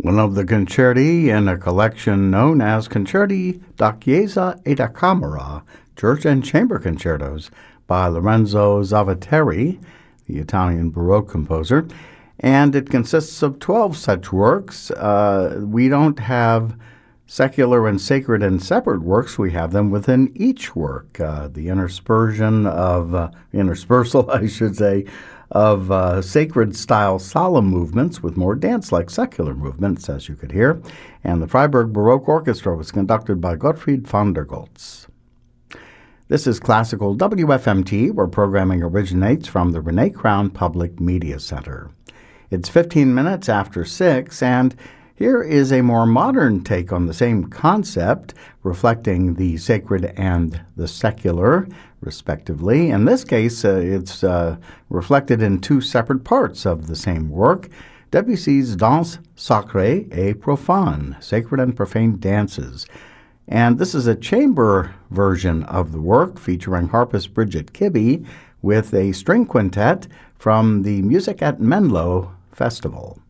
one of the concerti in a collection known as Concerti da Chiesa e da Camera, Church and Chamber Concertos by Lorenzo Zavatteri, the Italian Baroque composer. And it consists of 12 such works. We don't have secular and sacred and separate works. We have them within each work. The interspersal, I should say, of sacred-style solemn movements with more dance-like secular movements, as you could hear. And the Freiburg Baroque Orchestra was conducted by Gottfried van der Goltz. This is Classical WFMT, where programming originates from the Renee Crown Public Media Center. It's 15 minutes after 6, and here is a more modern take on the same concept, reflecting the sacred and the secular, respectively. In this case, it's reflected in two separate parts of the same work, Debussy's Danse Sacrée et Profane, Sacred and Profane Dances. And this is a chamber version of the work featuring harpist Bridget Kibbe with a string quintet from the Music at Menlo Festival.